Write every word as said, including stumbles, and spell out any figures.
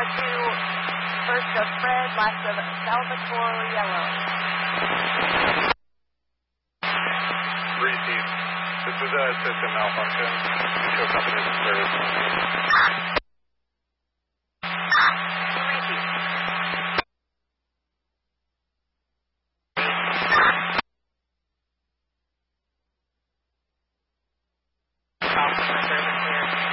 to first of Fred, last of Salvatore Yellow. Repeat. This is a system malfunction. Show company service. Repeat. Officer service here.